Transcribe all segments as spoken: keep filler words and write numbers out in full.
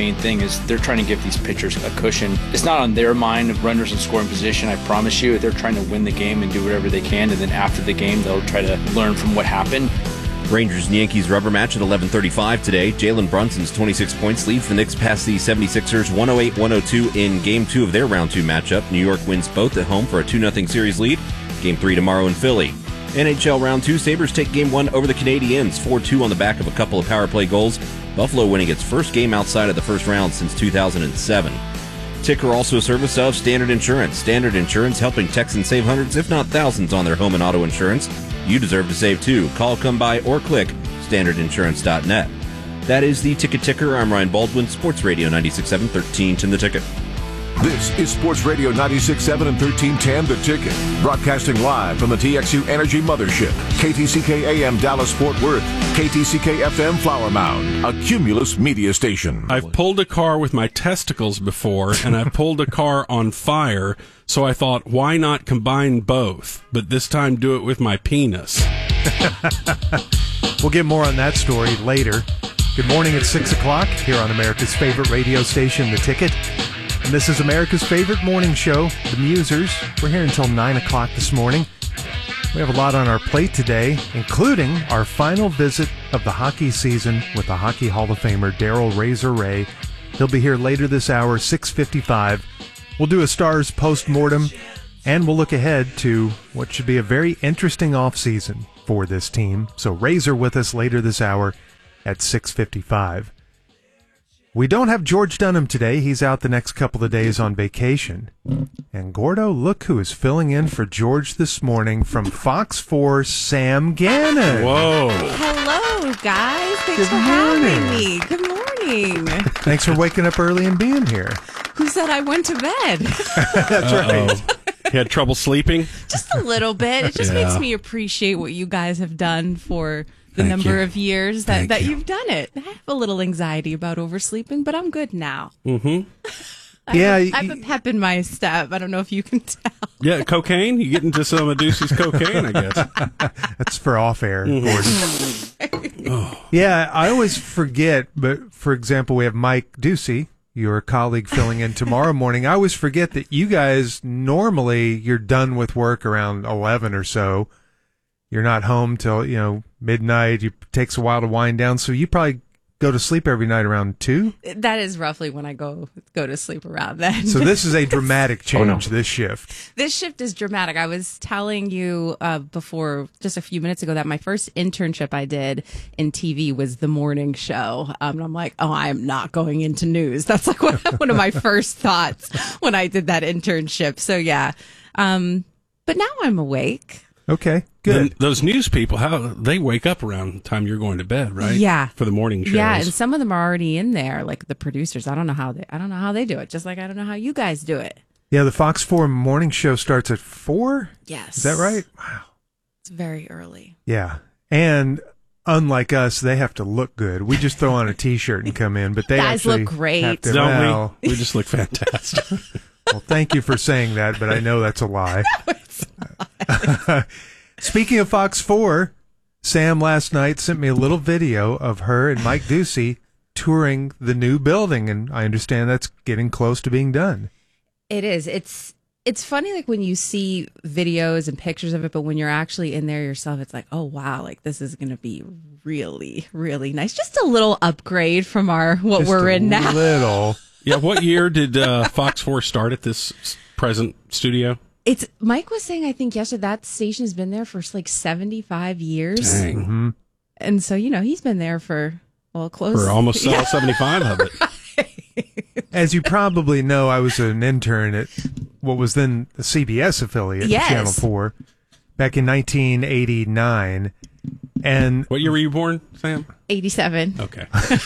main thing is they're trying to give these pitchers a cushion. It's not on their mind of runners in scoring position, I promise you. They're trying to win the game and do whatever they can, and then after the game, they'll try to learn from what happened. Rangers and Yankees rubber match at eleven thirty-five today. Jalen Brunson's twenty-six points leads the Knicks past the seventy-sixers one oh eight one oh two in Game two of their Round two matchup. New York wins both at home for a two nothing series lead. Game three tomorrow in Philly. N H L Round two, Sabres take Game one over the Canadiens, four two on the back of a couple of power play goals. Buffalo winning its first game outside of the first round since two thousand seven. Ticker also a service of Standard Insurance. Standard Insurance helping Texans save hundreds, if not thousands, on their home and auto insurance. You deserve to save too. Call, come by, or click standard insurance dot net. That is the Ticket Ticker. I'm Ryan Baldwin, Sports Radio ninety-six point seven, thirteen ten The Ticket. This is Sports Radio ninety-six point seven and thirteen ten The Ticket. Broadcasting live from the T X U Energy Mothership. K T C K A M Dallas Fort Worth. K T C K F M Flower Mound. A Cumulus media station. I've pulled a car with my testicles before, and I pulled a car on fire, so I thought, why not combine both? But this time do it with my penis. We'll get more on that story later. Good morning at six o'clock here on America's favorite radio station, The Ticket. And this is America's favorite morning show, The Musers. We're here until nine o'clock this morning. We have a lot on our plate today, including our final visit of the hockey season with the Hockey Hall of Famer Daryl Razor Ray. He'll be here later this hour, six fifty-five. We'll do a Stars post-mortem, and we'll look ahead to what should be a very interesting offseason for this team. So Razor with us later this hour at six fifty-five. We don't have George Dunham today. He's out the next couple of days on vacation. And Gordo, look who is filling in for George this morning from Fox four, Sam Gannon. Whoa. Hello, guys. Thanks Good for morning. having me. Good morning. Thanks for waking up early and being here. Who said I went to bed? That's right. You had trouble sleeping? Just a little bit. It just Yeah. makes me appreciate what you guys have done for the Thank number you. of years that, Thank that you. you've done it. I have a little anxiety about oversleeping, but I'm good now. Mm-hmm. Yeah, I have a pep in my step. I don't know if you can tell. Yeah, cocaine? You get into some of Deuce's cocaine, I guess. That's for off-air, Gordon. Oh. Yeah, I always forget, but for example, we have Mike Ducey, your colleague filling in tomorrow morning. I always forget that you guys, normally, you're done with work around eleven or so. You're not home till, you know, midnight. It takes a while to wind down, so you probably go to sleep every night around two? That is roughly when I go go to sleep around then. So this is a dramatic change, Oh, no. this shift. This shift is dramatic. I was telling you uh, before, just a few minutes ago, that my first internship I did in T V was the morning show. Um, and I'm like, oh, I am not going into news. That's like one, one of my first thoughts when I did that internship. So yeah, um, but now I'm awake. Okay, good. And those news people, how they wake up around the time you're going to bed, right? Yeah. For the morning shows. Yeah, and some of them are already in there, like the producers. I don't know how they. I don't know how they do it. Just like I don't know how you guys do it. Yeah, the Fox four morning show starts at four? Yes. Is that right? Wow. It's very early. Yeah. And unlike us, they have to look good. We just throw on a T-shirt and come in, but they Guys actually look great. have to, Don't well, we? We just look fantastic. well, thank you for saying that, but I know that's a lie. Speaking of Fox four, Sam last night sent me a little video of her and Mike Ducey touring the new building, and I understand that's getting close to being done. It is. It's it's funny, like when you see videos and pictures of it, but when you're actually in there yourself, it's like, oh wow, like this is going to be really, really nice. Just a little upgrade from our what Just we're a in now. Little. Yeah, what year did uh, Fox four start at this s- present studio? It's Mike was saying, I think yesterday, that station has been there for like seventy-five years, Dang. Mm-hmm. and so you know he's been there for well close For almost all Yeah. seventy-five of it. As you probably know, I was an intern at what was then the C B S affiliate, Yes. Channel four, back in nineteen eighty-nine. And What year were you born, Sam? eighty-seven. Okay.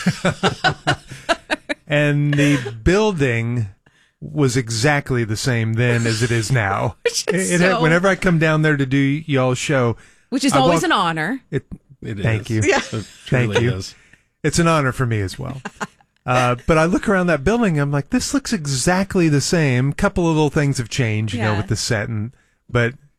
and the building was exactly the same then as it is now. Which is It- it- so- whenever I come down there to do y'all's show, Which is I always walk- an honor. it, It Thank is. you. It Thank truly you. is. It's an honor for me as well. Uh, but I look around that building, I'm like, this looks exactly the same. A couple of little things have changed, you know, Yeah. with the set, and but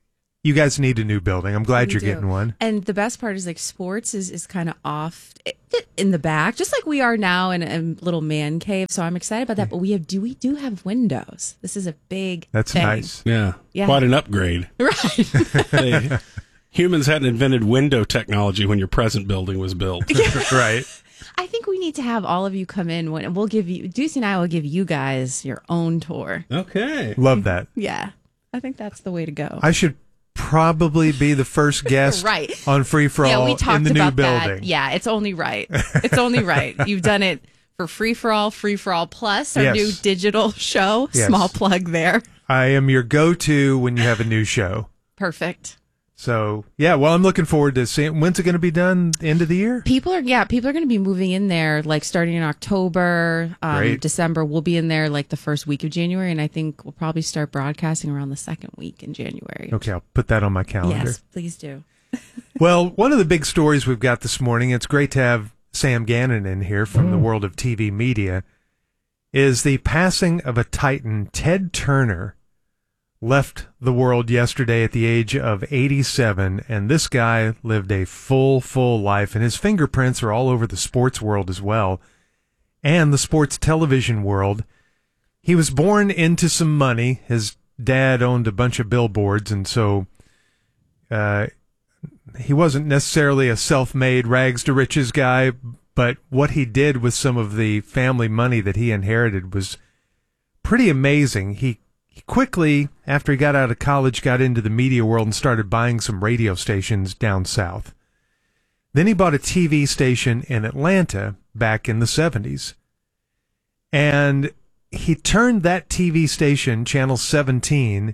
you guys need a new building. I'm glad We you're do. getting one. And the best part is like sports is, is kind of off in the back, just like we are now in a little man cave. So I'm excited about that. But we have do we do have windows. This is a big That's thing. nice. Yeah. Yeah. Quite an upgrade. Right. They- humans hadn't invented window technology when your present building was built. Right. I think we need to have all of you come in when and we'll give you Deuce and I will give you guys your own tour. Okay. Love that. Yeah. I think that's the way to go. I should probably be the first guest Right. on Free For yeah, All we talked in the new about building. that. Yeah, it's only right. It's only right. You've done it for Free For All, Free For All Plus, our Yes. new digital show. Yes. Small plug there. I am your go-to when you have a new show. Perfect. So, yeah, well, I'm looking forward to seeing. When's it going to be done? End of the year? People are, yeah, people are going to be moving in there like starting in October, um, Great. December. We'll be in there like the first week of January, and I think we'll probably start broadcasting around the second week in January. Okay, I'll put that on my calendar. Yes, please do. Well, one of the big stories we've got this morning, it's great to have Sam Gannon in here from the world of T V media, is the passing of a titan. Ted Turner left the world yesterday at the age of eighty-seven, and this guy lived a full, full life, and his fingerprints are all over the sports world as well, and the sports television world. He was born into some money. His dad owned a bunch of billboards, and so uh, he wasn't necessarily a self-made rags to riches guy, but what he did with some of the family money that he inherited was pretty amazing. He He quickly, after he got out of college, got into the media world and started buying some radio stations down south. Then he bought a T V station in Atlanta back in the seventies. And he turned that T V station, Channel seventeen,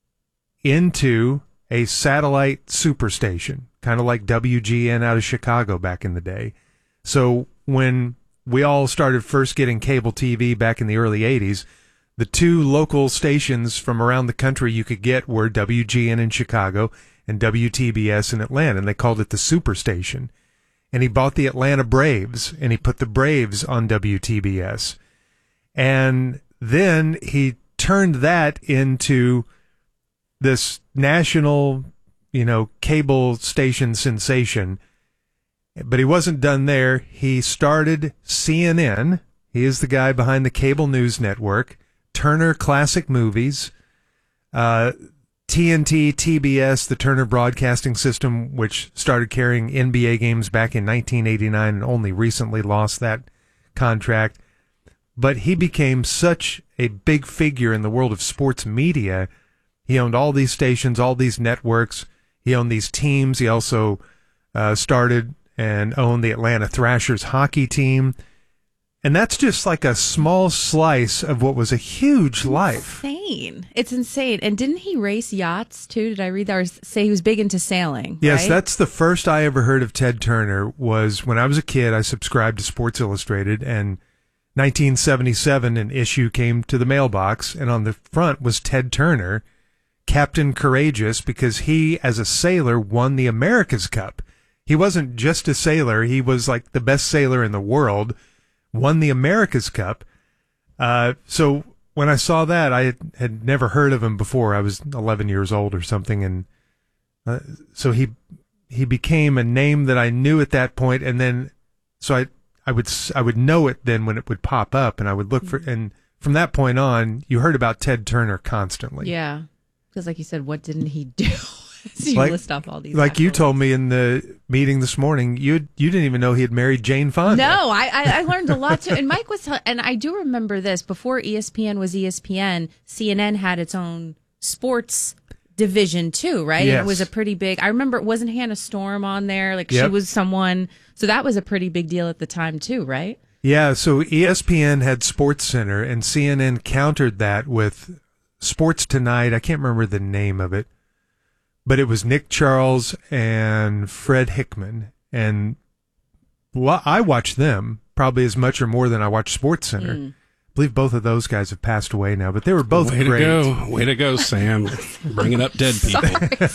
into a satellite superstation, kind of like W G N out of Chicago back in the day. So when we all started first getting cable T V back in the early eighties, the two local stations from around the country you could get were W G N in Chicago and W T B S in Atlanta, and they called it the Superstation. And he bought the Atlanta Braves, and he put the Braves on W T B S. And then he turned that into this national, you know, cable station sensation. But he wasn't done there. He started C N N. He is the guy behind the cable news network. Turner Classic Movies, uh, T N T, T B S, the Turner Broadcasting System, which started carrying N B A games back in nineteen eighty-nine and only recently lost that contract. But he became such a big figure in the world of sports media. He owned all these stations, all these networks. He owned these teams. He also uh, started and owned the Atlanta Thrashers hockey team. And that's just like a small slice of what was a huge life. Insane. It's insane. And didn't he race yachts too? Did I read that or say he was big into sailing? Yes, right? that's the first I ever heard of Ted Turner was when I was a kid. I subscribed to Sports Illustrated, and nineteen seventy-seven an issue came to the mailbox, and on the front was Ted Turner, Captain Courageous, because he, as a sailor, won the America's Cup. He wasn't just a sailor. He was like the best sailor in the world. Won the America's Cup. Uh, so when I saw that, I had, had never heard of him before. I was eleven years old or something, and uh, so he he became a name that I knew at that point. And then, so I I would I would know it then when it would pop up, and I would look for. And from that point on, you heard about Ted Turner constantly. Yeah, because like you said, what didn't he do? So you Like- list off all these. Like you accolades. told me in the meeting this morning, you you didn't even know he had married Jane Fonda. No, I, I, I learned a lot too. And Mike was, tell- and I do remember this before E S P N was E S P N. C N N had its own sports division too, right? And Yes. it was a pretty big. I remember it wasn't Hannah Storm on there. Like she Yep. was someone. So that was a pretty big deal at the time too, right? Yeah, so E S P N had Sports Center, and C N N countered that with Sports Tonight. I can't remember the name of it, but it was Nick Charles and Fred Hickman. And well, I watched them probably as much or more than I watched Sports Center. Mm. I believe both of those guys have passed away now, but they were both Way great. to go. Way to go, Sam. Bringing up dead people.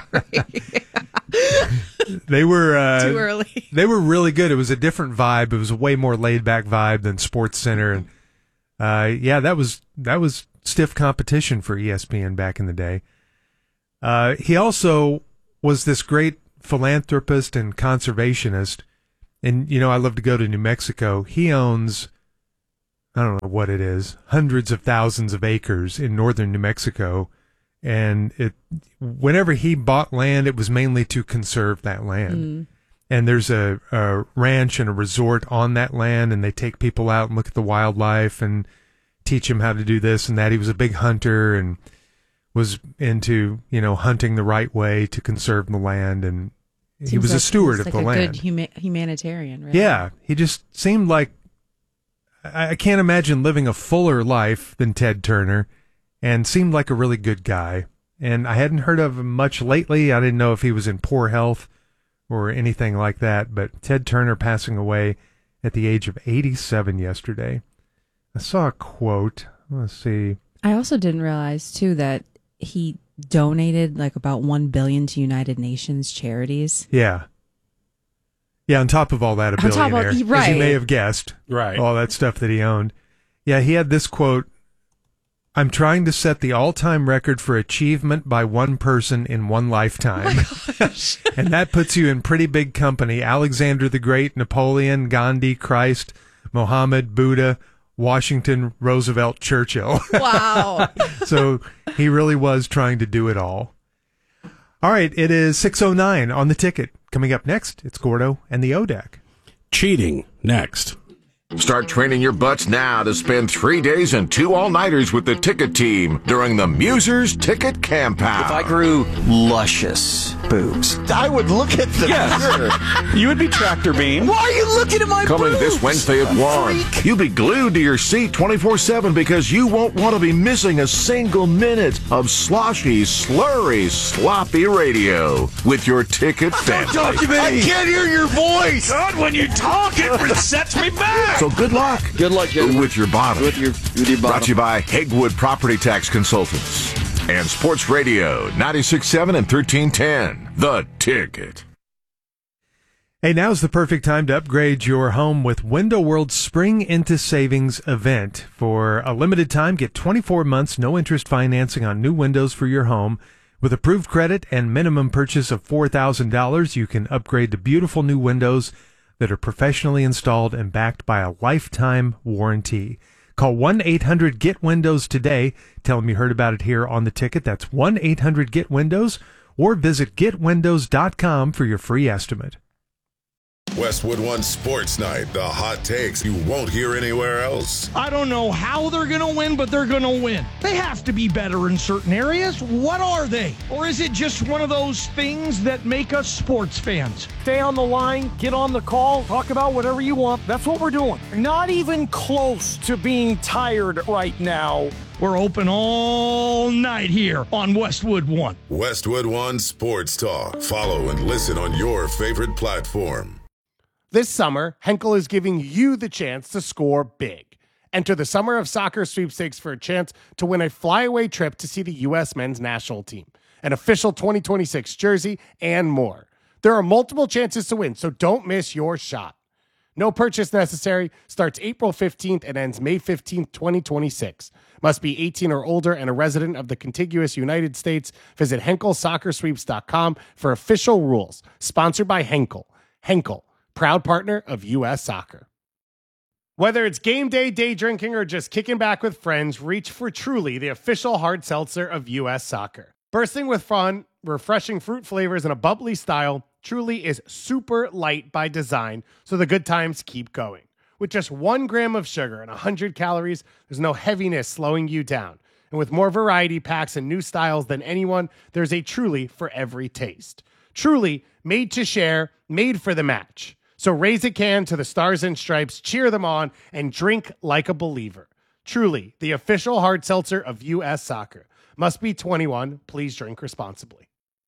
They were uh, Too early. They were really good. It was a different vibe. It was a way more laid back vibe than Sports Center, and uh, yeah, that was that was stiff competition for E S P N back in the day. Uh, he also was this great philanthropist and conservationist. And, you know, I love to go to New Mexico. He owns, I don't know what it is, hundreds of thousands of acres in northern New Mexico. And it, whenever he bought land, it was mainly to conserve that land. Mm. And there's a, a ranch and a resort on that land, and they take people out and look at the wildlife and teach him how to do this and that. He was a big hunter and was into, you know, hunting the right way to conserve the land. And Seems he was like, a steward of like the a land. Good huma- humanitarian, right? Yeah, he just seemed like, I can't imagine living a fuller life than Ted Turner, and seemed like a really good guy. And I hadn't heard of him much lately. I didn't know if he was in poor health or anything like that. But Ted Turner passing away at the age of eighty-seven yesterday. I saw a quote. Let's see. I also didn't realize too that he donated like about one billion dollars to United Nations charities. Yeah. Yeah, on top of all that, a on billionaire, top of, right. as you may have guessed, right? All that stuff that he owned. Yeah, he had this quote, "I'm trying to set the all-time record for achievement by one person in one lifetime." Oh and that puts you in pretty big company. Alexander the Great, Napoleon, Gandhi, Christ, Mohammed, Buddha, Washington, Roosevelt, Churchill. Wow. So he really was trying to do it all. All right, it is six oh nine on the ticket. Coming up next, it's Gordo and the O D A C. Cheating next. Start training your butts now to spend three days and two all-nighters with the Ticket team during the Musers Ticket Camp Out. If I grew luscious boobs, I would look at them. Yes. You would be tractor beam. Why are you looking at my Coming boobs? this Wednesday at one. You'll be glued to your seat twenty-four seven because you won't want to be missing a single minute of sloshy, slurry, sloppy radio with your Ticket family. Don't talk to me. I can't hear your voice. God, when you talk, it resets me back. So good luck. Good luck, gentlemen. With your bottom. With your, with your bottom. Brought to you by Hegwood Property Tax Consultants and Sports Radio ninety-six point seven and thirteen ten. The Ticket. Hey, now's the perfect time to upgrade your home with Window World's Spring Into Savings event. For a limited time, get twenty-four months no interest financing on new windows for your home. With approved credit and minimum purchase of four thousand dollars, you can upgrade to beautiful new windows that are professionally installed and backed by a lifetime warranty. Call one eight hundred get windows today. Tell them you heard about it here on the Ticket. That's one eight hundred get windows, or visit get windows dot com for your free estimate. Westwood One Sports Night, the hot takes you won't hear anywhere else. I don't know how they're going to win, but they're going to win. They have to be better in certain areas. What are they? Or is it just one of those things that make us sports fans? Stay on the line, get on the call, talk about whatever you want. That's what we're doing. Not even close to being tired right now. We're open all night here on Westwood One. Westwood One Sports Talk. Follow and listen on your favorite platform. This summer, Henkel is giving you the chance to score big. Enter the Summer of Soccer sweepstakes for a chance to win a flyaway trip to see the U S men's national team, an official twenty twenty-six jersey, and more. There are multiple chances to win, so don't miss your shot. No purchase necessary. Starts April fifteenth and ends May fifteenth, twenty twenty-six. Must be eighteen or older and a resident of the contiguous United States. Visit henkel soccer sweeps dot com for official rules. Sponsored by Henkel. Henkel, proud partner of U S Soccer. Whether it's game day, day drinking, or just kicking back with friends, reach for Truly, the official hard seltzer of U S Soccer. Bursting with fun, refreshing fruit flavors, and a bubbly style, Truly is super light by design, so the good times keep going. With just one gram of sugar and one hundred calories, there's no heaviness slowing you down. And with more variety packs and new styles than anyone, there's a Truly for every taste. Truly, made to share, made for the match. So raise a can to the Stars and Stripes, cheer them on, and drink like a believer. Truly, the official hard seltzer of U S Soccer. Must be twenty-one. Please drink responsibly.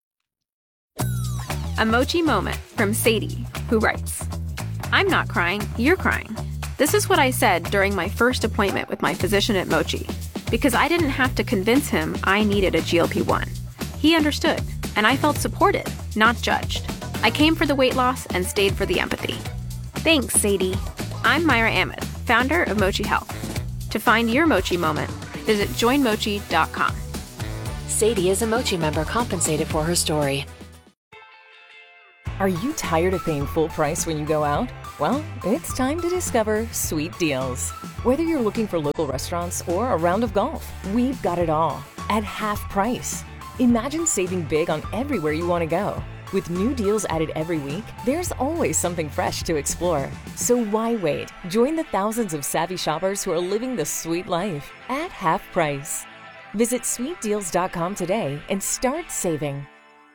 A Mochi moment from Sadie, who writes, I'm not crying, you're crying. This is what I said during my first appointment with my physician at Mochi, because I didn't have to convince him I needed a G L P one. He understood, and I felt supported, not judged. I came for the weight loss and stayed for the empathy. Thanks, Sadie. I'm Myra Ahmed, founder of Mochi Health. To find your Mochi moment, visit join mochi dot com. Sadie is a Mochi member compensated for her story. Are you tired of paying full price when you go out? Well, it's time to discover Sweet Deals. Whether you're looking for local restaurants or a round of golf, we've got it all at half price. Imagine saving big on everywhere you want to go. With new deals added every week, there's always something fresh to explore. So why wait? Join the thousands of savvy shoppers who are living the sweet life at half price. Visit sweet deals dot com today and start saving.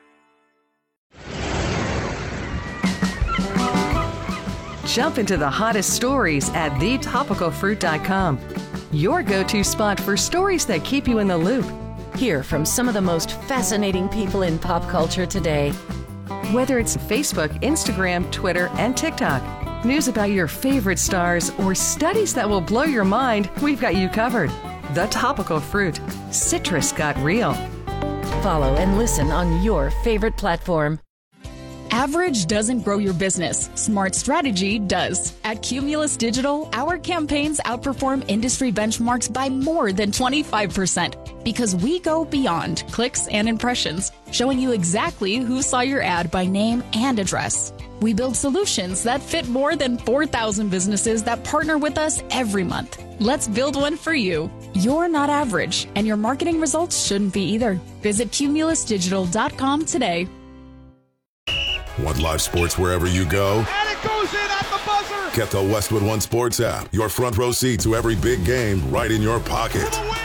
Jump into the hottest stories at the topical fruit dot com. Your go-to spot for stories that keep you in the loop. Hear from some of the most fascinating people in pop culture today. Whether it's Facebook, Instagram, Twitter, and TikTok, news about your favorite stars, or studies that will blow your mind, we've got you covered. The Topical Fruit. Citrus got real. Follow and listen on your favorite platform. Average doesn't grow your business. Smart strategy does. At Cumulus Digital, our campaigns outperform industry benchmarks by more than twenty-five percent because we go beyond clicks and impressions, showing you exactly who saw your ad by name and address. We build solutions that fit more than four thousand businesses that partner with us every month. Let's build one for you. You're not average, and your marketing results shouldn't be either. Visit cumulus digital dot com today. Want live sports wherever you go? And it goes in at the buzzer! Get the Westwood One Sports app. Your front row seat to every big game right in your pocket. For the win!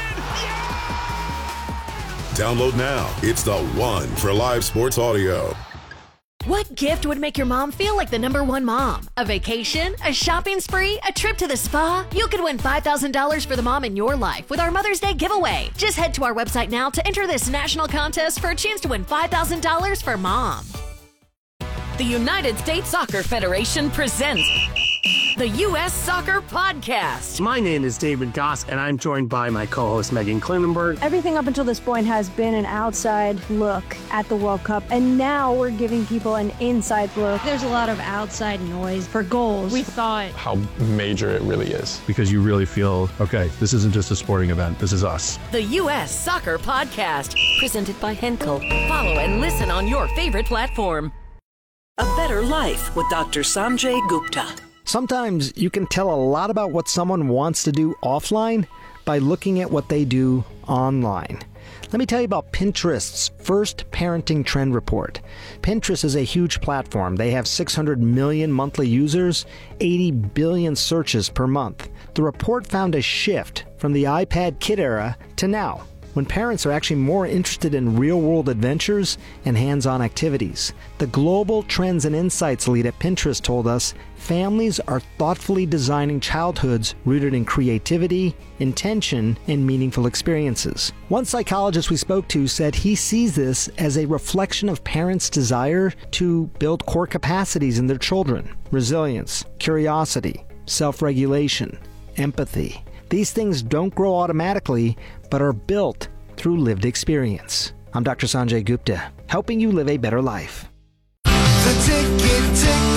Yeah! Download now. It's the one for live sports audio. What gift would make your mom feel like the number one mom? A vacation? A shopping spree? A trip to the spa? You could win five thousand dollars for the mom in your life with our Mother's Day giveaway. Just head to our website now to enter this national contest for a chance to win five thousand dollars for mom. The United States Soccer Federation presents the U S Soccer Podcast. My name is David Goss, and I'm joined by my co-host Megan Klinenberg. Everything up until this point has been an outside look at the World Cup, and now we're giving people an inside look. There's a lot of outside noise for goals. We thought how major it really is. Because you really feel, okay, this isn't just a sporting event, this is us. The U S Soccer Podcast, presented by Henkel. Follow and listen on your favorite platform. A Better Life with Doctor Sanjay Gupta. Sometimes you can tell a lot about what someone wants to do offline by looking at what they do online. Let me tell you about Pinterest's first parenting trend report. Pinterest is a huge platform. They have six hundred million monthly users, eighty billion searches per month. The report found a shift from the iPad kid era to now, when parents are actually more interested in real-world adventures and hands-on activities. The Global Trends and Insights lead at Pinterest told us families are thoughtfully designing childhoods rooted in creativity, intention, and meaningful experiences. One psychologist we spoke to said he sees this as a reflection of parents' desire to build core capacities in their children: resilience, curiosity, self-regulation, empathy. These things don't grow automatically, but are built through lived experience. I'm Doctor Sanjay Gupta, helping you live a better life. The Ticket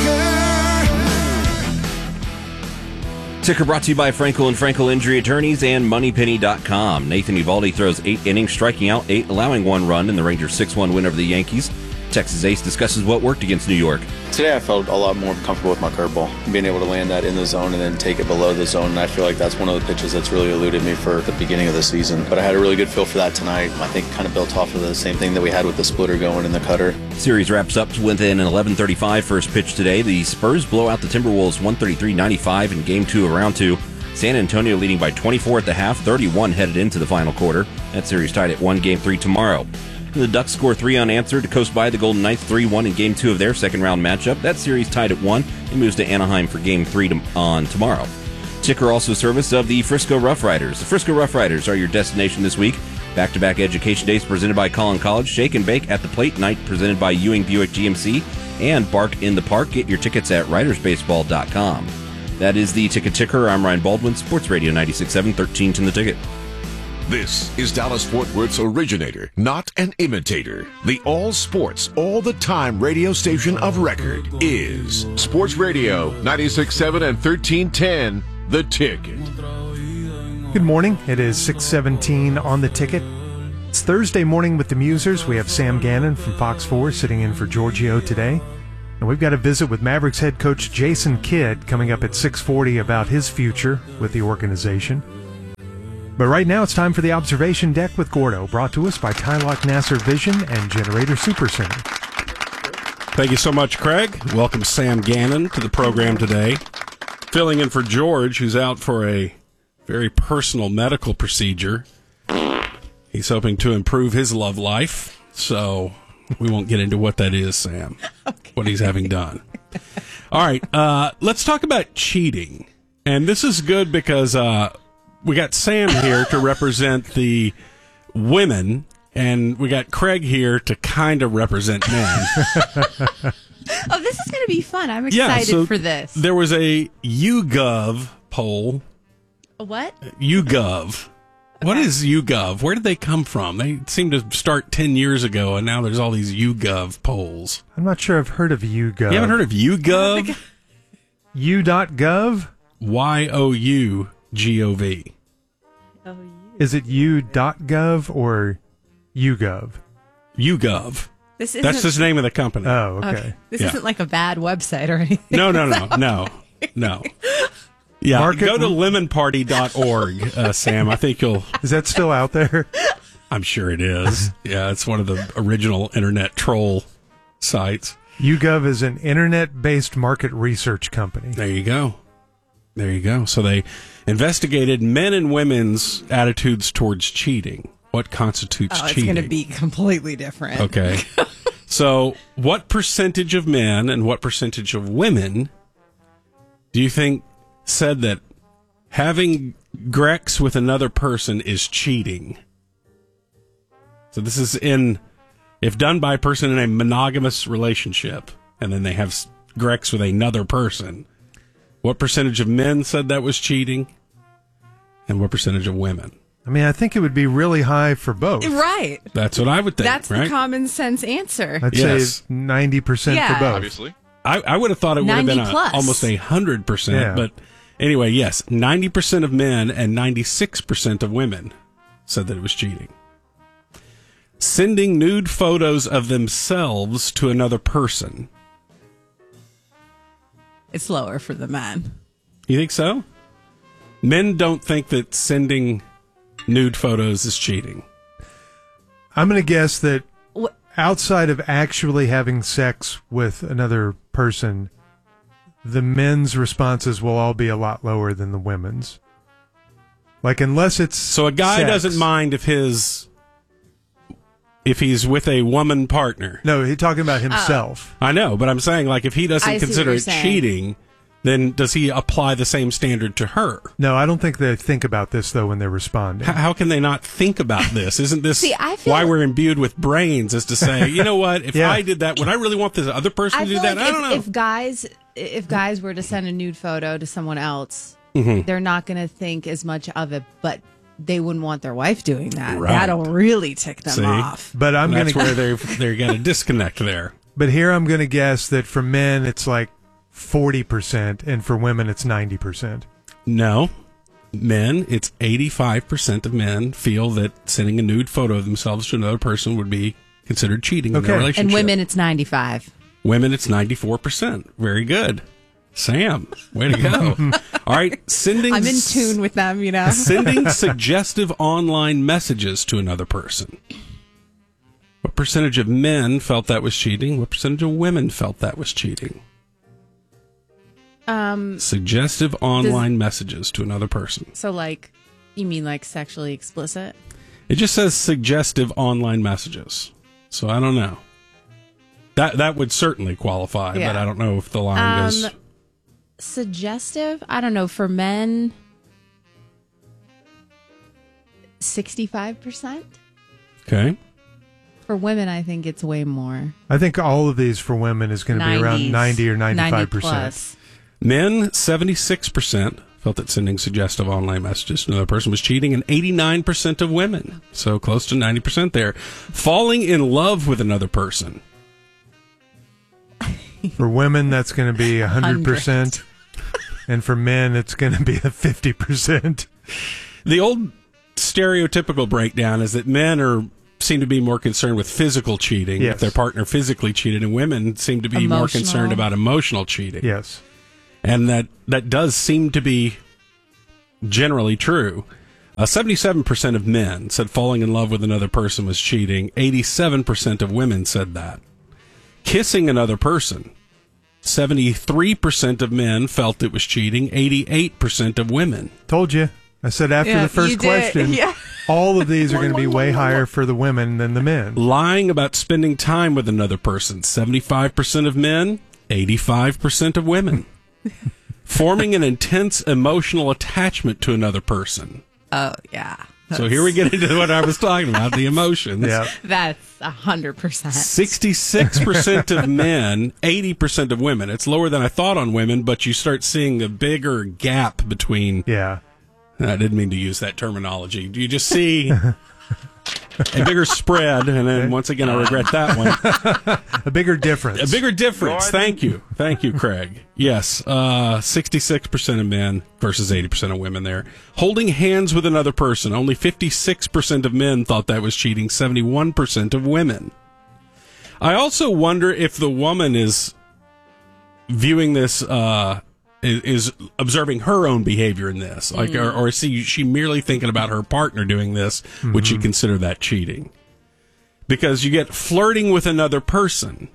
Ticker. Ticker brought to you by Frankel and Frankel Injury Attorneys and Money Penny dot com. Nathan Eovaldi throws eight innings, striking out eight, allowing one run in the Rangers six one win over the Yankees. Texas Ace discusses what worked against New York. Today I felt a lot more comfortable with my curveball, being able to land that in the zone and then take it below the zone, and I feel like that's one of the pitches that's really eluded me for the beginning of the season. But I had a really good feel for that tonight. I think kind of built off of the same thing that we had with the splitter going in the cutter. Series wraps up within an eleven thirty-five first pitch today. The Spurs blow out the Timberwolves one thirty-three ninety-five in game two of round two. San Antonio leading by twenty-four at the half, thirty-one headed into the final quarter. That series tied at one, game three tomorrow. The Ducks score three unanswered to coast by the Golden Knights three one in game two of their second round matchup. That series tied at one and moves to Anaheim for game three to, on tomorrow. Ticker also service of the Frisco Rough Riders. The Frisco Rough Riders are your destination this week. Back-to-back education days presented by Collin College. Shake and Bake at the Plate night presented by Ewing Buick G M C. And Bark in the Park. Get your tickets at riders baseball dot com. That is the Ticket Ticker. I'm Ryan Baldwin, Sports Radio ninety-six point seven, thirteen to the Ticket. This is Dallas-Fort Worth's originator, not an imitator. The all-sports, all-the-time radio station of record is Sports Radio ninety-six point seven and thirteen ten, The Ticket. Good morning. It is six seventeen on The Ticket. It's Thursday morning with the Musers. We have Sam Gannon from Fox four sitting in for Giorgio today. And we've got a visit with Mavericks head coach Jason Kidd coming up at six forty about his future with the organization. But right now it's time for the Observation Deck with Gordo, brought to us by Tylock Nasser Vision and Generator Super Center. Thank you so much, Craig. Welcome Sam Gannon to the program today. Filling in for George, who's out for a very personal medical procedure. He's hoping to improve his love life, so we won't get into what that is, Sam, okay. What he's having done. All right, uh, let's talk about cheating. And this is good because uh, we got Sam here to represent the women, and we got Craig here to kind of represent men. Oh, this is going to be fun. I'm excited yeah, so for this. There was a YouGov poll. A what? YouGov. Okay. What is YouGov? Where did they come from? They seem to start ten years ago, and now there's all these YouGov polls. I'm not sure I've heard of YouGov. You haven't heard of YouGov? U dot gov? Y O U G O V. Oh, is it U dot gov or YouGov? YouGov. This That's the name of the company. Oh, okay. okay. This yeah. isn't like a bad website or anything. No, no, no, no, no. Yeah, Market go to lemon party dot org, uh, Sam. I think you'll... Is that still out there? I'm sure it is. Yeah, it's one of the original internet troll sites. YouGov is an internet-based market research company. There you go. There you go. So they investigated men and women's attitudes towards cheating. What constitutes oh, it's cheating? It's going to be completely different. Okay. So what percentage of men and what percentage of women do you think said that having Grex with another person is cheating? So this is in, if done by a person in a monogamous relationship, and then they have Grex with another person, what percentage of men said that was cheating? And what percentage of women? I mean, I think it would be really high for both. Right. That's what I would think. That's right? the common sense answer. I'd yes. say ninety percent yeah. for both. Obviously. I, I would have thought it would have been a, plus. almost a hundred percent, Yeah. but anyway, yes, ninety percent of men and ninety-six percent of women said that it was cheating. Sending nude photos of themselves to another person. It's lower for the men. You think so? Men don't think that sending nude photos is cheating. I'm going to guess that What? outside of actually having sex with another person, the men's responses will all be a lot lower than the women's. Like, unless it's So a guy sex. doesn't mind if his if he's with a woman partner. No, he's talking about himself. I know, but I'm saying, like, if he doesn't I see consider what you're it saying. cheating, then does he apply the same standard to her? No, I don't think they think about this, though, when they're responding. How, how can they not think about this? Isn't this See, I feel- why we're imbued with brains, is to say, you know what, if Yeah. I did that, would I really want this other person I to do feel that? like I if, don't know. if guys if guys were to send a nude photo to someone else, Mhm. they're not going to think as much of it, but they wouldn't want their wife doing that. Right. That'll really tick them See? off. But I'm going That's to. where they're, they're got a disconnect there. But here I'm going to guess that for men it's like forty percent, and for women it's ninety percent. No. Men, it's eighty-five percent of men feel that sending a nude photo of themselves to another person would be considered cheating in their Okay. relationship. And women, it's ninety-five. Women, it's ninety-four percent. Very good. Sam, way to go. All right, sending... I'm in tune with them, you know. Sending suggestive online messages to another person. What percentage of men felt that was cheating? What percentage of women felt that was cheating? Um. Suggestive online messages to another person. So, like, you mean like sexually explicit? It just says suggestive online messages. So I don't know. That that would certainly qualify, Yeah. but I don't know if the line Um, is... Suggestive? I don't know. For men, sixty-five percent. Okay. For women, I think it's way more. I think all of these for women is going to be around nineties, ninety or ninety-five percent. ninety plus. Men, seventy-six percent felt that sending suggestive online messages to another person was cheating, and eighty-nine percent of women, so close to ninety percent there. Falling in love with another person. For women, that's going to be one hundred percent. And for men, it's going to be a fifty percent. The old stereotypical breakdown is that men are seem to be more concerned with physical cheating, Yes. if their partner physically cheated, and women seem to be more Emotional. concerned about emotional cheating. Yes. And that, that does seem to be generally true. Uh, seventy-seven percent of men said falling in love with another person was cheating. eighty-seven percent of women said that. Kissing another person. seventy-three percent of men felt it was cheating. eighty-eight percent of women. Told you. I said after Yeah, the first you did. question, Yeah. all of these are going to be way higher for the women than the men. Lying about spending time with another person. seventy-five percent of men. eighty-five percent of women. Forming an intense emotional attachment to another person. Oh, yeah. So here we get into what I was talking about, the emotions. Yeah. That's a hundred percent. sixty-six percent of men, eighty percent of women. It's lower than I thought on women, but you start seeing a bigger gap between. Yeah. I didn't mean to use that terminology. Do you just see a bigger spread? And then once again, I regret that one. A bigger difference. A bigger difference. Thank you. Thank you, Craig. Yes. Uh, sixty-six percent of men versus eighty percent of women there. Holding hands with another person. Only fifty-six percent of men thought that was cheating. seventy-one percent of women. I also wonder if the woman is viewing this, uh, is, is observing her own behavior in this. Like, Mm. or, or is she, she merely thinking about her partner doing this? Would she consider that cheating? Because you get flirting with another person.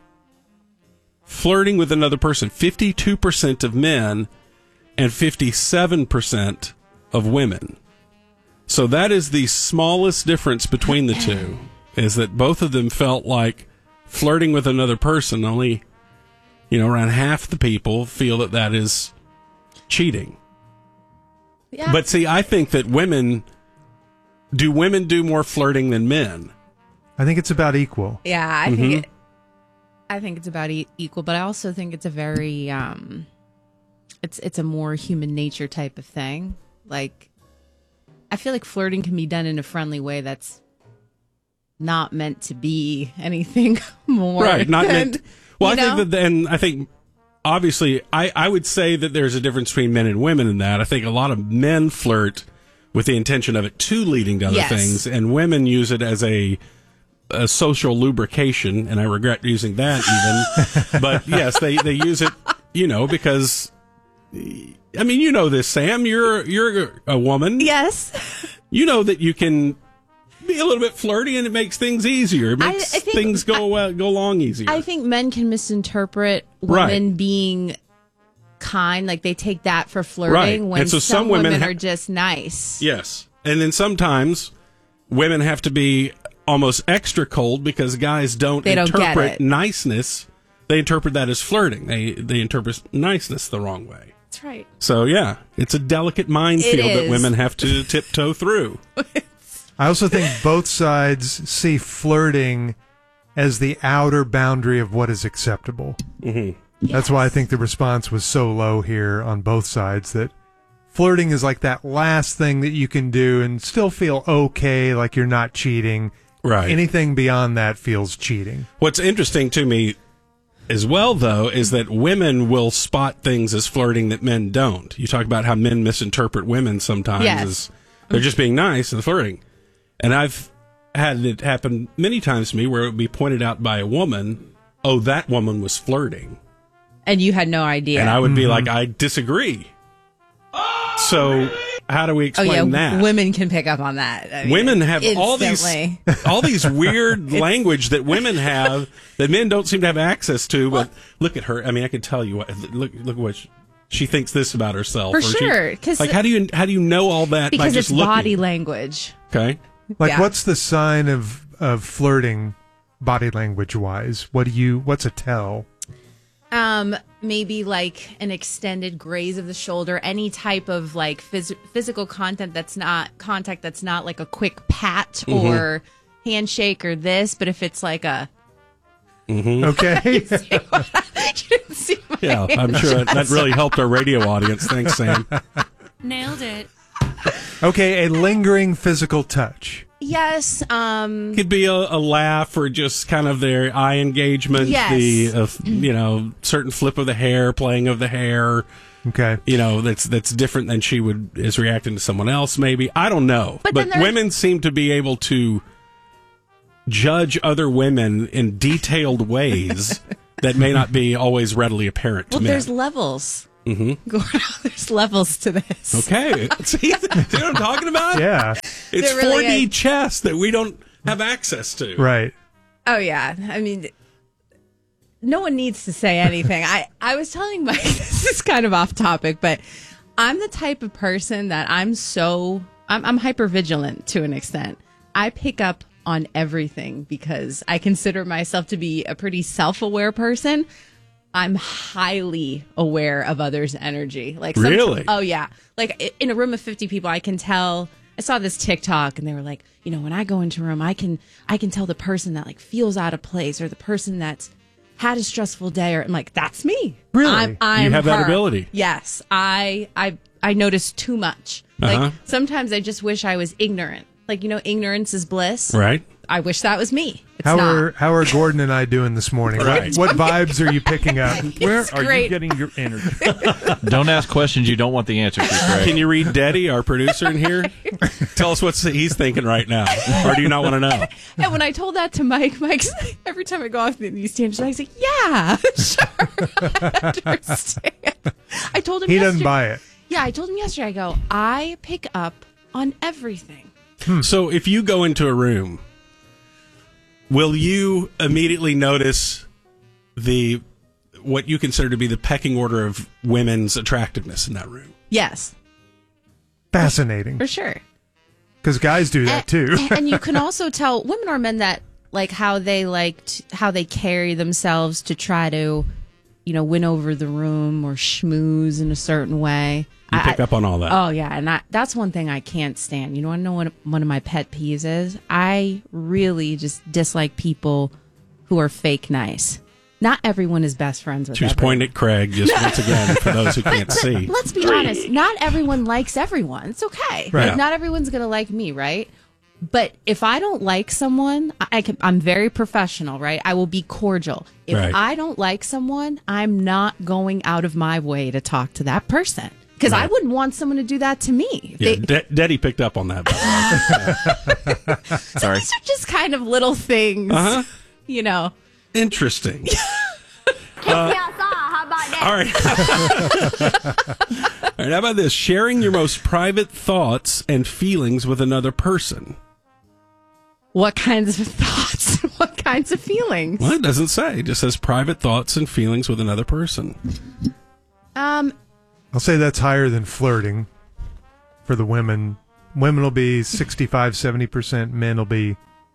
Flirting with another person. fifty-two percent of men and fifty-seven percent of women. So that is the smallest difference between the two, is that both of them felt like flirting with another person. Only, you know, around half the people feel that that is cheating. Yeah. But see, I think that women, do women do more flirting than men? I think it's about equal. Yeah, I Mhm. think it, I think it's about e- equal, but I also think it's a very um, it's it's a more human nature type of thing. Like, I feel like flirting can be done in a friendly way that's not meant to be anything more. Right, not than, meant. Well, I you know? think that then I think obviously I, I would say that there's a difference between men and women in that. I think a lot of men flirt with the intention of it to leading to other Yes. things, and women use it as a a social lubrication, and I regret using that even. But yes, they, they use it, you know, because I mean, you know this, Sam. You're you're a woman. Yes. You know that you can be a little bit flirty, and it makes things easier. It I- makes I think- things go uh, go along easier. I think men can misinterpret Right. women being kind, like they take that for flirting, Right. when And so some, some women women ha- are just nice. Yes. And then sometimes women have to be almost extra cold because guys don't They don't get interpret it. niceness. They interpret that as flirting. They they interpret niceness the wrong way. That's right. So, yeah, it's a delicate minefield that is. women have to tiptoe through. I also think both sides see flirting as the outer boundary of what is acceptable. Mm-hmm. That's why I think the response was so low here on both sides, that flirting is like that last thing that you can do and still feel okay, like you're not cheating. Right. Anything beyond that feels cheating. What's interesting to me as well, though, is that women will spot things as flirting that men don't. You talk about how men misinterpret women sometimes Yes. as they're just being nice and flirting. And I've had it happen many times to me where it would be pointed out by a woman, oh, that woman was flirting. And you had no idea. And I would be Mm-hmm. like, I disagree. So how do we oh explain yeah, that? women can pick up on that. I mean, Women have all these instantly. all these weird language that women have that men don't seem to have access to. But look at her. I mean, I can tell you what. Look, look what she, she thinks this about herself. For or she- sure, 'cause- like how do you how do you know all that by because just it's looking? body language. Okay. Like, Yeah. what's the sign of, of flirting body language wise? What do you, what's a tell? Um, maybe like an extended graze of the shoulder, any type of like phys- physical content that's not contact that's not like a quick pat Mhm. or handshake or this, but if it's like a Mm-hmm. Okay. you didn't see my Yeah, I'm sure that, that really helped our radio audience. Thanks, Sam. Nailed it. Okay, a lingering physical touch. Yes. Um. Could be a, a laugh or just kind of their eye engagement. Yes. The uh, you know certain flip of the hair, playing of the hair. Okay. You know that's that's different than she would is reacting to someone else. Maybe I don't know. But But, then there- women seem to be able to judge other women in detailed ways that may not be always readily apparent to Well, men. there's levels. Mm-hmm. Gordo, there's levels to this. Okay. See, see what I'm talking about? Yeah. It's There really four D is. chess that we don't have access to. Right. Oh, yeah. I mean, no one needs to say anything. I, I was telling Mike, this is kind of off topic, but I'm the type of person that I'm so, I'm, I'm hyper vigilant to an extent. I pick up on everything because I consider myself to be a pretty self-aware person. I'm highly aware of others' energy. Like some- Really? Oh, yeah. Like i- in a room of fifty people, I can tell. I saw this TikTok and they were like, you know, when I go into a room, I can I can tell the person that like feels out of place or the person that's had a stressful day, or I'm like, that's me. Really? I'm, I'm You have that her. ability? Yes. I I I notice too much. Uh-huh. Like sometimes I just wish I was ignorant. Like, you know, ignorance is bliss. Right. I wish that was me. It's How not. are how are Gordon and I doing this morning? Right. What, what vibes are you picking up? Where It's are great. you getting your energy? Don't ask questions you don't want the answer to, Craig. Can you read Daddy, our producer in here? Tell us what he's thinking right now. Or do you not want to know? And when I told that to Mike, Mike's every time I go off these tangents, I say, "Yeah, sure, I understand." I told him He yesterday, doesn't buy it. Yeah, I told him yesterday. I go, I pick up on everything. So if you go into a room, will you immediately notice the what you consider to be the pecking order of women's attractiveness in that room? Yes, Fascinating. for sure. Because guys do that too. and, and you can also tell women or men that like how they like t- how they carry themselves to try to, you know, win over the room or schmooze in a certain way. You I- pick up on all that. Oh yeah, and I, that's one thing I can't stand. You know, I know what one of my pet peeves is. I really just dislike people who are fake nice. Not everyone is best friends with. She was everyone. pointing at Craig just once again for those who can't see. Let's be honest. Not everyone likes everyone. It's okay. Right. Like, not everyone's gonna like me, right? But if I don't like someone, I I can. I'm very professional, right? I will be cordial. If Right. I don't like someone, I'm not going out of my way to talk to that person because I Right. wouldn't want someone to do that to me. Yeah, They- De- Daddy picked up on that. by the way. so these are just kind of little things, Uh-huh. you know. Interesting. Uh, all right. All right. How about this? Sharing your most private thoughts and feelings with another person. What kinds of thoughts? What kinds of feelings? Well, it doesn't say. It just says private thoughts and feelings with another person. Um, I'll say that's higher than flirting for the women. Women will be sixty-five, seventy percent. Men will be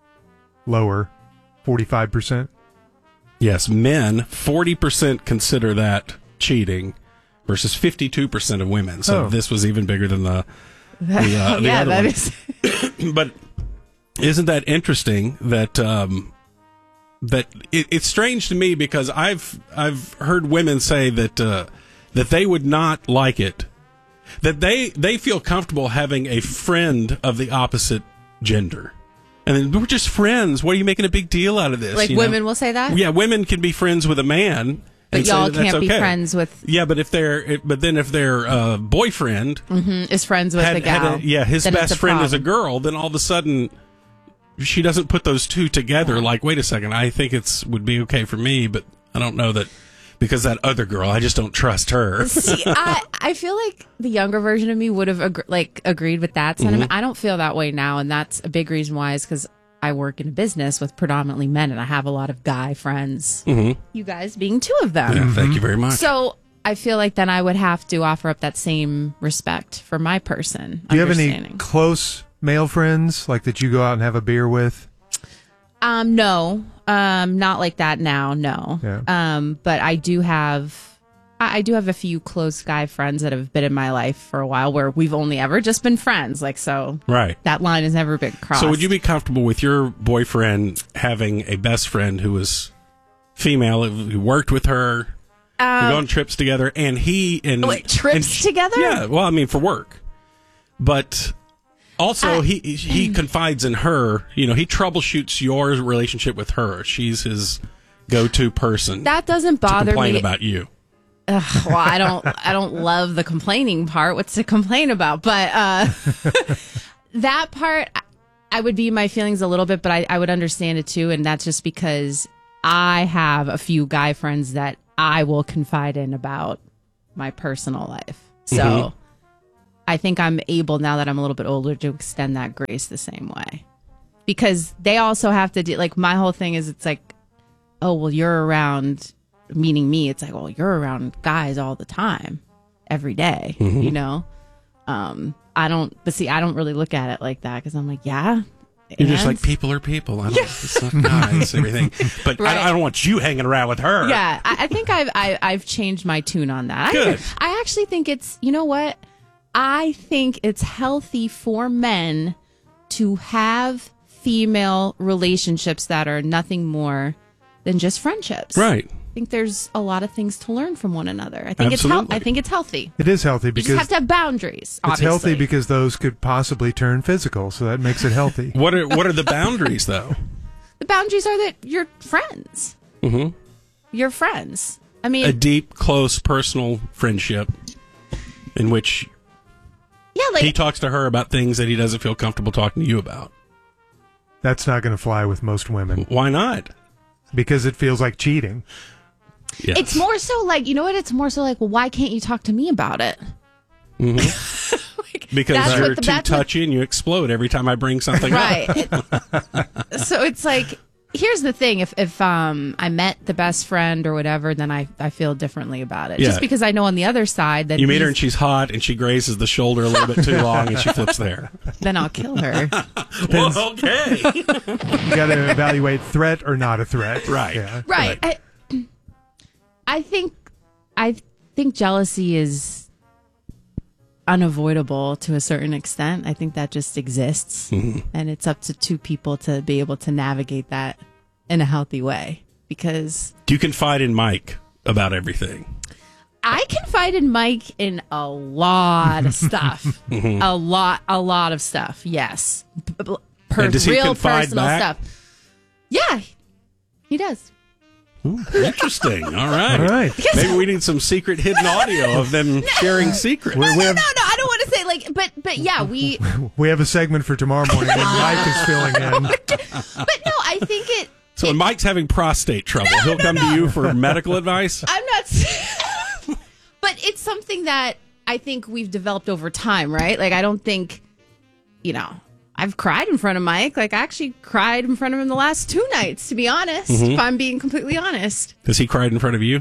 lower, forty-five percent. Yes, men, forty percent consider that cheating versus fifty-two percent of women. So Oh. this was even bigger than the, the, uh, the yeah, other that one. is. But isn't that interesting that um, that it, it's strange to me because I've I've heard women say that uh, that they would not like it, that they they feel comfortable having a friend of the opposite gender. And then we're just friends. What are you making a big deal out of this? Like you know? women will say that? Yeah, women can be friends with a man. But and say y'all that that's can't be okay. friends with- Yeah, but if they're but then if their uh, boyfriend Mhm, is friends with had, the gal. had a, yeah, his then it's best a friend is a problem. girl, then all of a sudden she doesn't put those two together. Like, wait a second, I think it's would be okay for me, but I don't know that because that other girl, I just don't trust her. See, I, I feel like the younger version of me would have ag- like agreed with that sentiment. Mhm. I don't feel that way now, and that's a big reason why. Is because I work in a business with predominantly men, and I have a lot of guy friends. Mhm. You guys being two of them. Yeah, thank you very much. So I feel like then I would have to offer up that same respect for my person. Do you have any understanding. close male friends like that you go out and have a beer with? Um, no, um, not like that now. No. Yeah. Um, but I do have, I I do have a few close guy friends that have been in my life for a while where we've only ever just been friends. Like, so Right. that line has never been crossed. So would you be comfortable with your boyfriend having a best friend who was female, who worked with her, you Um, go on trips together, and he and Wait, trips and- together? Yeah, well, I mean for work, but also he he confides in her. You know, he troubleshoots your relationship with her. She's his go-to person. That doesn't to bother complain me. about you. Ugh, well, I don't, I don't love the complaining part. What's to complain about? But uh, that part, I, I would be in my feelings a little bit, but I, I would understand it too. And that's just because I have a few guy friends that I will confide in about my personal life. So mm-hmm. I think I'm able, now that I'm a little bit older, to extend that grace the same way. Because they also have to do, like, my whole thing is, it's like, oh, well, you're around, meaning me. It's like, well, you're around guys all the time, every day, mm-hmm. you know? Um, I don't, but see, I don't really look at it like that, because I'm like, yeah. You're and? just like, people are people. I don't, it's not guys, everything. But right. I, I don't want you hanging around with her. Yeah, I, I think I've I, I've changed my tune on that. Good. I, I actually think it's, you know what? I think it's healthy for men to have female relationships that are nothing more than just friendships. Right. I think there's a lot of things to learn from one another. I think Absolutely. it's he- I think it's healthy. It is healthy because you just have to have boundaries. Obviously. It's healthy because those could possibly turn physical, so that makes it healthy. What are what are the boundaries though? The boundaries are that you're friends. Mm-hmm. You're friends. I mean, a deep, close, personal friendship in which yeah, like, he talks to her about things that he doesn't feel comfortable talking to you about. That's not going to fly with most women. Why not? Because it feels like cheating. Yes. It's more so like, you know what? It's more so like, well, why can't you talk to me about it? Mm-hmm. like, because you're the, too touchy and you explode every time I bring something right. up. Right. So it's like, here's the thing. If if um I met the best friend or whatever, then I, I feel differently about it. Yeah. Just because I know on the other side that you meet her and she's hot and she grazes the shoulder a little bit too long and she flips there. Then I'll kill her. Well, okay. You got to evaluate threat or not a threat. Right. Yeah. Right. I, I think I think jealousy is unavoidable to a certain extent. I think that just exists, mm-hmm. and it's up to two people to be able to navigate that in a healthy way. Because you confide in Mike about everything. I confide in Mike in a lot of stuff. mm-hmm. A lot, a lot of stuff. Yes, per- does he real confide personal back? stuff. Yeah, he does. Ooh, interesting. All right. All right. Maybe we need some secret hidden audio of them no, sharing secrets. No, no, no, no. I don't want to say like, but but yeah, we we have a segment for tomorrow morning when Mike is filling in. But no, I think it. So it, when Mike's having prostate trouble, no, he'll no, come no. to you for medical advice. I'm not. But it's something that I think we've developed over time, right? Like I don't think, you know. I've cried in front of Mike. Like, I actually cried in front of him the last two nights, to be honest, mm-hmm. if I'm being completely honest. Has he cried in front of you?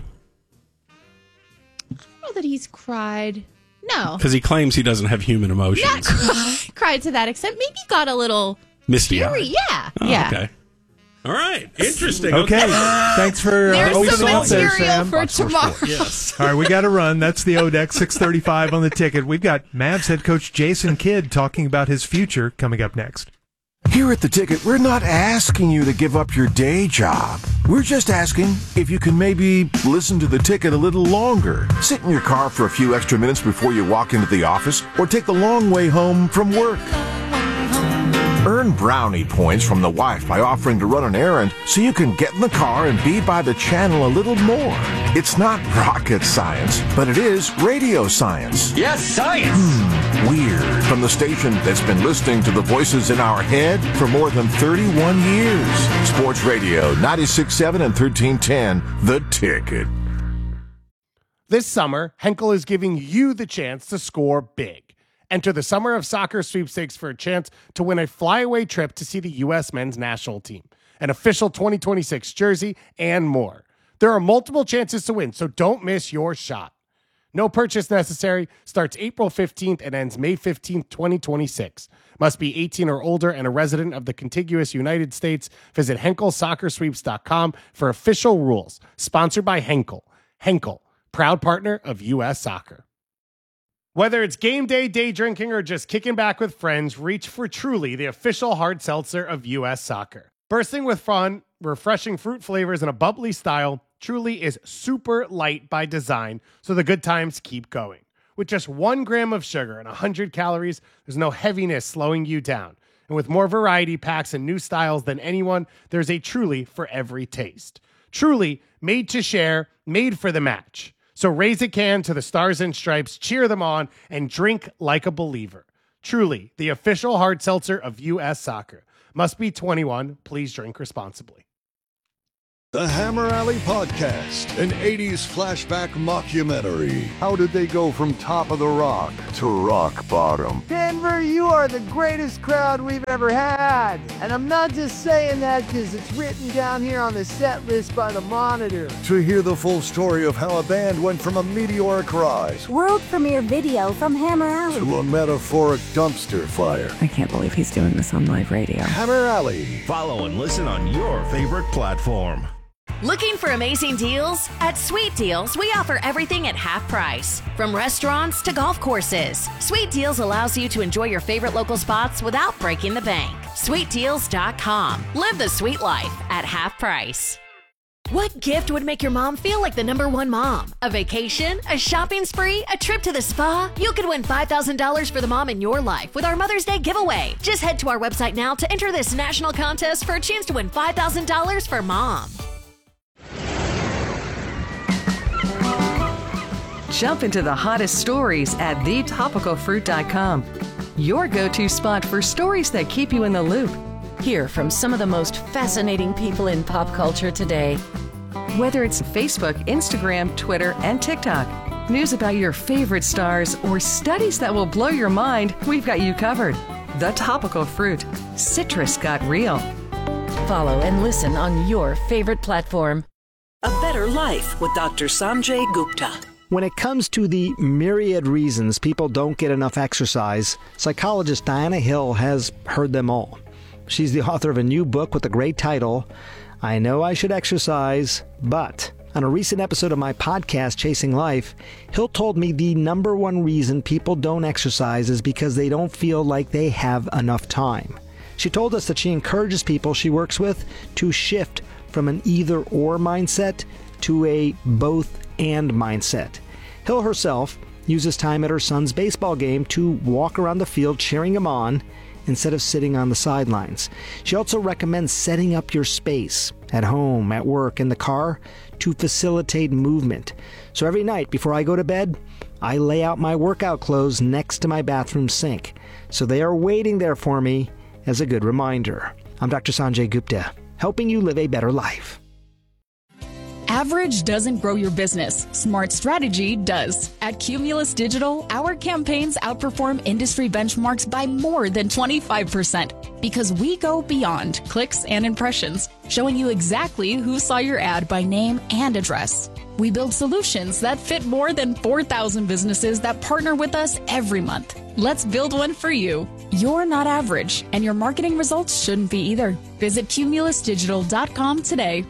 I don't know that he's cried. No. Because he claims he doesn't have human emotions. Not cry, cried to that extent. Maybe got a little misty teary. Yeah. Oh, yeah. Okay. All right. Interesting. Okay. Thanks for uh, There's opening some up there, material Sam. for tomorrow. Yes. All right, we got to run. That's the O D E C six thirty-five on the ticket. We've got Mavs head coach Jason Kidd talking about his future coming up next. Here at The Ticket, we're not asking you to give up your day job. We're just asking if you can maybe listen to The Ticket a little longer. Sit in your car for a few extra minutes before you walk into the office, or take the long way home from work. Earn brownie points from the wife by offering to run an errand so you can get in the car and be by the channel a little more. It's not rocket science, but it is radio science. Yes, science! Hmm, weird. From the station that's been listening to the voices in our head for more than thirty-one years. Sports Radio, ninety-six point seven and thirteen ten, The Ticket. This summer, Henkel is giving you the chance to score big. Enter the Summer of Soccer sweepstakes for a chance to win a flyaway trip to see the U S men's national team, an official twenty twenty-six jersey, and more. There are multiple chances to win, so don't miss your shot. No purchase necessary. Starts April fifteenth and ends May fifteenth, twenty twenty-six. Must be eighteen or older and a resident of the contiguous United States. Visit Henkel Soccer Sweeps dot com for official rules. Sponsored by Henkel. Henkel, proud partner of U S Soccer. Whether it's game day, day drinking, or just kicking back with friends, reach for Truly, the official hard seltzer of U S Soccer. Bursting with fun, refreshing fruit flavors, and a bubbly style, Truly is super light by design, so the good times keep going. With just one gram of sugar and one hundred calories, there's no heaviness slowing you down. And with more variety packs and new styles than anyone, there's a Truly for every taste. Truly, made to share, made for the match. So raise a can to the Stars and Stripes, cheer them on, and drink like a believer. Truly, the official hard seltzer of U S Soccer. Must be twenty-one. Please drink responsibly. The Hammer Alley Podcast, an eighties flashback mockumentary. How did they go from top of the rock to rock bottom? Denver, you are the greatest crowd we've ever had. And I'm not just saying that because it's written down here on the set list by the Monitor. To hear the full story of how a band went from a meteoric rise World premiere video from Hammer Alley to a metaphoric dumpster fire. I can't believe he's doing this on live radio. Hammer Alley. Follow and listen on your favorite platform. Looking for amazing deals? At Sweet Deals, we offer everything at half price. From restaurants to golf courses, Sweet Deals allows you to enjoy your favorite local spots without breaking the bank. sweet deals dot com. Live the sweet life at half price. What gift would make your mom feel like the number one mom? A vacation? A shopping spree? A trip to the spa? You could win five thousand dollars for the mom in your life with our Mother's Day giveaway. Just head to our website now to enter this national contest for a chance to win five thousand dollars for mom. Jump into the hottest stories at the topical fruit dot com. Your go-to spot for stories that keep you in the loop. Hear from some of the most fascinating people in pop culture today. Whether it's Facebook, Instagram, Twitter, and TikTok, news about your favorite stars, or studies that will blow your mind, we've got you covered. The Topical Fruit. Citrus got real. Follow and listen on your favorite platform. A Better Life with Doctor Sanjay Gupta. When it comes to the myriad reasons people don't get enough exercise, psychologist Diana Hill has heard them all. She's the author of a new book with the great title, I Know I Should Exercise, But. On a recent episode of my podcast, Chasing Life, Hill told me the number one reason people don't exercise is because they don't feel like they have enough time. She told us that she encourages people she works with to shift from an either-or mindset to a both-and mindset. Hill herself uses time at her son's baseball game to walk around the field cheering him on instead of sitting on the sidelines. She also recommends setting up your space at home, at work, in the car to facilitate movement. So every night before I go to bed, I lay out my workout clothes next to my bathroom sink. So they are waiting there for me as a good reminder. I'm Doctor Sanjay Gupta, helping you live a better life. Average doesn't grow your business. Smart strategy does. At Cumulus Digital, our campaigns outperform industry benchmarks by more than twenty-five percent because we go beyond clicks and impressions, showing you exactly who saw your ad by name and address. We build solutions that fit more than four thousand businesses that partner with us every month. Let's build one for you. You're not average, and your marketing results shouldn't be either. Visit cumulus digital dot com today.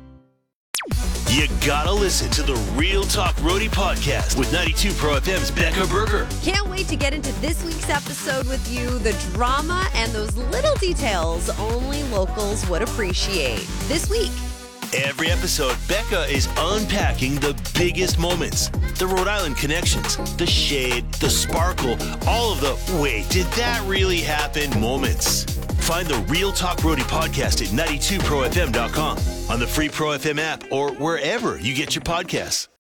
You gotta listen to the Real Talk Roadie podcast with ninety-two Pro F M's Becca Berger. Can't wait to get into this week's episode with you. The drama and those little details only locals would appreciate. This week. Every episode, Becca is unpacking the biggest moments, the Rhode Island connections, the shade, the sparkle, all of the wait, did that really happen moments. Find the Real Talk Roadie podcast at ninety-two pro f m dot com, on the free Pro F M app, or wherever you get your podcasts.